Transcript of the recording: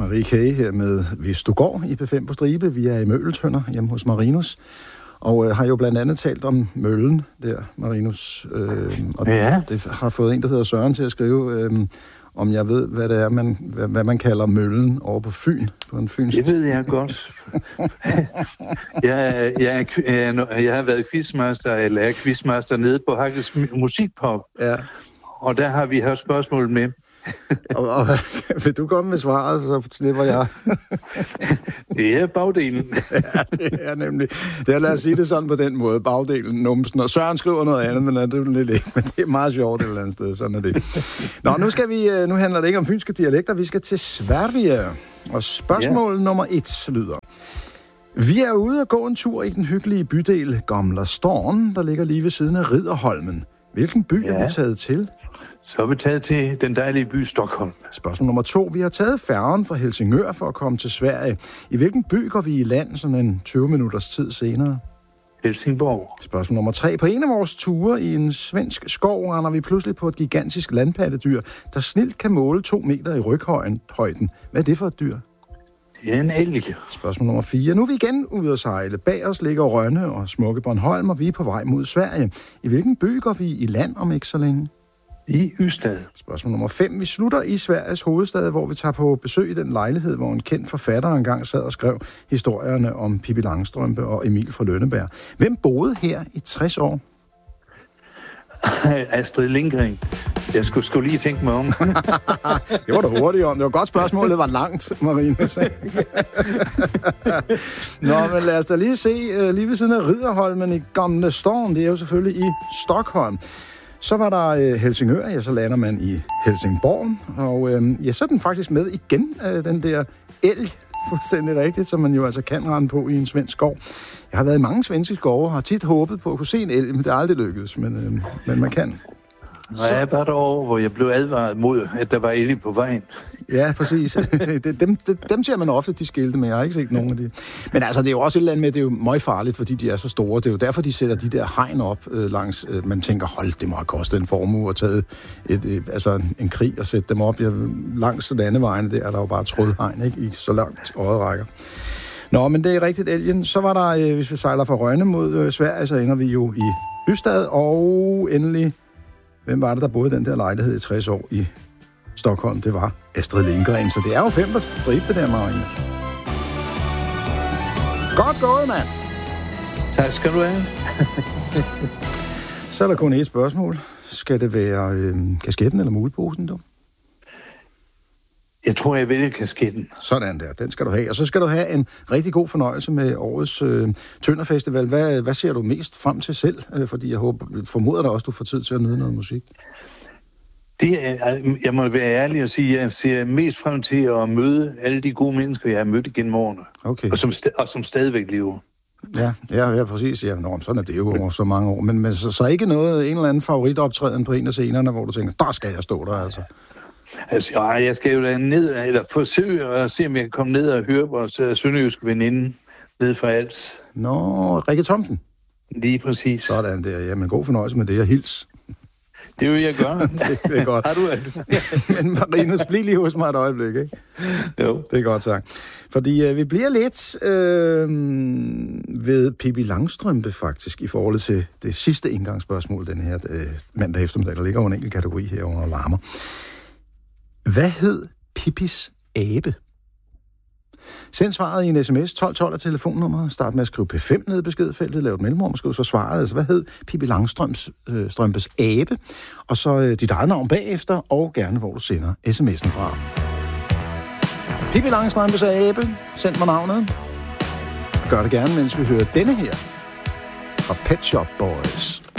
Marie K. her med Hvis du går i P5 på stribe. Vi er i Møgeltønder hjemme hos Marinus. Og har jo blandt andet talt om møllen der, Marinus. Og det har fået en, der hedder Søren, til at skrive, om jeg ved, hvad det er, hvad man kalder møllen over på Fyn. På en Fyns. Det ved jeg godt. Jeg har været quizmaster, eller er quizmaster nede på Hakkes Musikpop. Ja. Og der har vi haft spørgsmål med. og vil du komme med svaret, så slipper jeg. Det er bagdelen. Ja, det er nemlig. Det er, lad os sige det sådan på den måde. Bagdelen, numsen. Og Søren skriver noget andet, men det er lidt ikke. Men det er meget sjovt et eller andet sted. Sådan er det. Nå, nu handler det ikke om fynske dialekter. Vi skal til Sverige. Og spørgsmål nummer 1 lyder: vi er ude at gå en tur i den hyggelige bydel Gamla Stan, der ligger lige ved siden af Ridderholmen. Hvilken by er vi taget til? Så er vi taget til den dejlige by Stockholm. Spørgsmål nummer 2. Vi har taget færgen fra Helsingør for at komme til Sverige. I hvilken by går vi i land sådan en 20 minutters tid senere? Helsingborg. Spørgsmål nummer 3. På en af vores ture i en svensk skov render vi pludselig på et gigantisk landpattedyr, der snilt kan måle 2 meter i ryghøjden. Hvad er det for et dyr? Det er en elg. Spørgsmål nummer 4. Nu er vi igen ude at sejle. Bag os ligger Rønne og smukke Bornholm, og vi er på vej mod Sverige. I hvilken by går vi i land om ikke så længe? I Ystad. Spørgsmål nummer 5. Vi slutter i Sveriges hovedstad, hvor vi tager på besøg i den lejlighed, hvor en kendt forfatter engang sad og skrev historierne om Pippi Langstrømpe og Emil fra Lønneberg. Hvem boede her i 60 år? Astrid Lindgren. Jeg skulle lige tænke mig om. Det var da hurtigt om. Det var godt spørgsmål. Det var langt, Marinus. Nå, men lad os da lige se. Lige ved siden af Ridderholmen i Gamla Stan, det er jo selvfølgelig i Stockholm. Så var der Helsingør, så lander man i Helsingborg. Og så er den faktisk med igen, den der elg, fuldstændig rigtigt, som man jo altså kan rende på i en svensk skov. Jeg har været i mange svenske skove og har tit håbet på at kunne se en elg, men det er aldrig lykkedes, men man kan. Og jeg var derovre, hvor jeg blev advaret mod, at der var elg på vejen. Ja, præcis. Dem ser man ofte, de skilte, men jeg har ikke set nogen af de. Men altså, det er jo også et eller andet med, det er jo meget farligt, fordi de er så store. Det er jo derfor, de sætter de der hegn op langs. Man tænker, hold, det må have kostet en formue at tage en krig og sætte dem op. Langs landevejene der er der jo bare trådhegn, ikke? I så langt øjet rækker. Nå, men det er rigtigt, elgen. Så var der, hvis vi sejler fra Rønne mod Sverige, så ender vi jo i Ystad, og endelig, hvem var det, der boede i den der lejlighed i 60 år i Stockholm? Det var Astrid Lindgren, så det er jo 5 på stribe, det der, Marinus. Godt gået, mand! Tak skal du have. Så er der kun et spørgsmål. Skal det være kasketten eller muleposen, du? Jeg tror, jeg vælger kasketten. Sådan der, den skal du have. Og så skal du have en rigtig god fornøjelse med årets Tønderfestival. Hvad ser du mest frem til selv? Fordi jeg formoder da også, du får tid til at nyde noget musik. Jeg må være ærlig og sige, at jeg ser mest frem til at møde alle de gode mennesker, jeg har mødt igennem årene. Okay. Og som stadigvæk lever. Ja, præcis. Ja, sådan er det jo over så mange år. Men så ikke noget, en eller anden favoritoptræden på en af scenerne, hvor du tænker, der skal jeg stå der, altså. Altså, jeg skal jo da ned, eller forsøge at se, om jeg kan komme ned og høre vores sønderjyske veninde ned fra Als. Nå, Rikke Thomsen. Lige præcis. Sådan der. Jamen, god fornøjelse med det, og hils. Det vil jeg gøre. det er godt. Har du det? Men Marinus, bliv lige hos mig et øjeblik, ikke? Jo. Det er godt sagt. Fordi vi bliver lidt ved Pippi Langstrømpe, faktisk, i forhold til det sidste indgangsspørgsmål, den her mandag eftermiddag, der ligger under en enkelt kategori her under larmer. Hvad hed Pippis abe? Send svaret i en sms. 1212 er telefonnummeret. Start med at skrive P5 ned i beskedfeltet. Lav et mellemrum og skriv så svaret. Altså, hvad hed Pippi Langstrømpes abe? Og så dit eget navn bagefter, og gerne hvor du sender sms'en fra. Pippi Langstrømpes abe. Send mig navnet. Gør det gerne, mens vi hører denne her fra Pet Shop Boys.